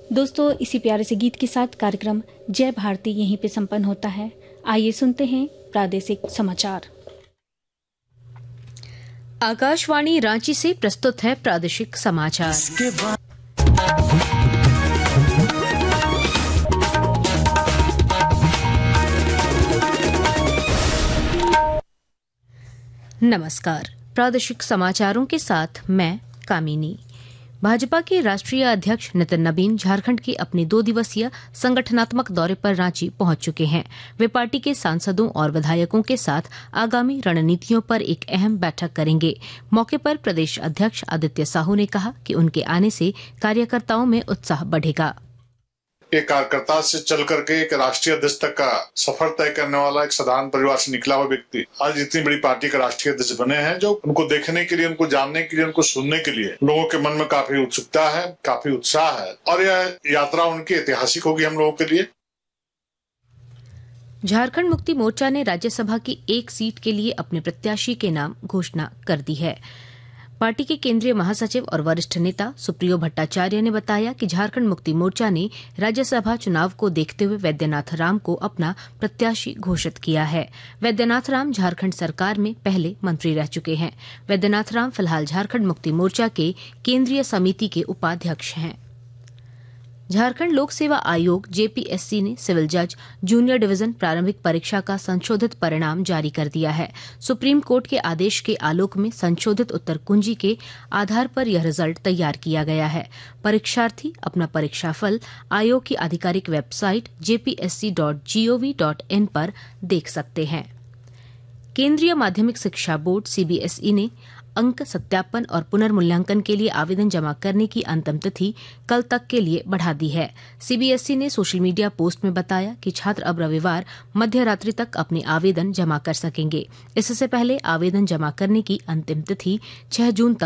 दोस्तों, इसी प्यारे से गीत के साथ कार्यक्रम जय भारती यहीं पे संपन्न होता है। आइए सुनते हैं प्रादेशिक समाचार। आकाशवाणी रांची से प्रस्तुत है प्रादेशिक समाचार। नमस्कार, प्रादेशिक समाचारों के साथ मैं कामिनी। भाजपा के राष्ट्रीय अध्यक्ष नितिन नबीन झारखंड के अपने 2 दिवसीय संगठनात्मक दौरे पर रांची पहुंच चुके हैं। वे पार्टी के सांसदों और विधायकों के साथ आगामी रणनीतियों पर एक अहम बैठक करेंगे। मौके पर प्रदेश अध्यक्ष आदित्य साहू ने कहा कि उनके आने से कार्यकर्ताओं में उत्साह बढ़ेगा। एक कार्यकर्ता से चल करके एक राष्ट्रीय अध्यक्ष तक का सफर तय करने वाला एक साधारण परिवार से निकला हुआ व्यक्ति आज इतनी बड़ी पार्टी का राष्ट्रीय अध्यक्ष बने हैं, जो उनको देखने के लिए, उनको जानने के लिए, उनको सुनने के लिए लोगों के मन में काफी उत्सुकता है, काफी उत्साह है और यह यात्रा उनकी ऐतिहासिक होगी हम लोगों के लिए। झारखंड मुक्ति मोर्चा ने राज्यसभा की एक सीट के लिए अपने प्रत्याशी के नाम घोषणा कर दी है। पार्टी के केंद्रीय महासचिव और वरिष्ठ नेता सुप्रियो भट्टाचार्य ने बताया कि झारखंड मुक्ति मोर्चा ने राज्यसभा चुनाव को देखते हुए वैद्यनाथ राम को अपना प्रत्याशी घोषित किया है। वैद्यनाथ राम झारखंड सरकार में पहले मंत्री रह चुके हैं। वैद्यनाथ राम फिलहाल झारखंड मुक्ति मोर्चा के केंद्रीय समिति के उपाध्यक्ष हैं। झारखंड लोक सेवा आयोग जेपीएससी ने सिविल जज जूनियर डिवीजन प्रारंभिक परीक्षा का संशोधित परिणाम जारी कर दिया है। सुप्रीम कोर्ट के आदेश के आलोक में संशोधित उत्तर कुंजी के आधार पर यह रिजल्ट तैयार किया गया है। परीक्षार्थी अपना परीक्षाफल आयोग की आधिकारिक वेबसाइट jpsc.gov.in पर देख सकते हैं। केंद्रीय माध्यमिक शिक्षा बोर्ड सीबीएसई ने अंक सत्यापन और पुनर्मूल्यांकन के लिए आवेदन जमा करने की अंतिम तिथि कल तक के लिए बढ़ा दी है। सीबीएसई ने सोशल मीडिया पोस्ट में बताया कि छात्र अब रविवार मध्य रात्रि तक अपने आवेदन जमा कर सकेंगे। इससे पहले आवेदन जमा करने की अंतिम तिथि 6 जून तक